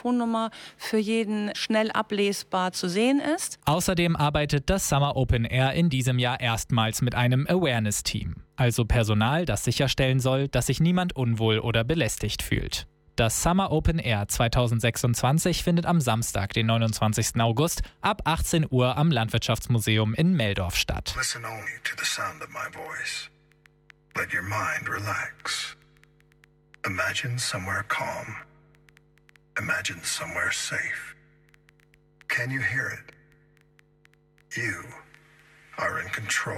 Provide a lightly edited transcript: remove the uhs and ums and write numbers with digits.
Telefonnummer für jeden schnell ablesbar zu sehen ist. Außerdem arbeitet das Summer Open Air in diesem Jahr erstmals mit einem Awareness-Team, also Personal, das sicherstellen soll, dass sich niemand unwohl oder belästigt fühlt. Das Summer Open Air 2026 findet am Samstag, den 29. August, ab 18 Uhr am Landwirtschaftsmuseum in Meldorf statt. Listen only to the sound of my voice. Let your mind relax. Imagine somewhere calm. Imagine somewhere safe. Can you hear it? You are in control.